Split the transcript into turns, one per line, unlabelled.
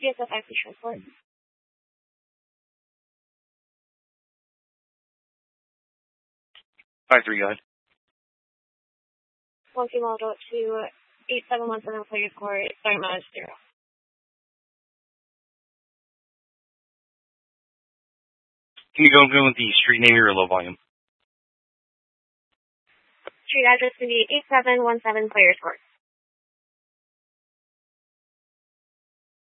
PSFI transport.
5-3, go ahead.
1 female adult to 8717 Players Court, starting mileage 0.
Can you go with the street name or low volume?
Street address to be 8717 Players Court.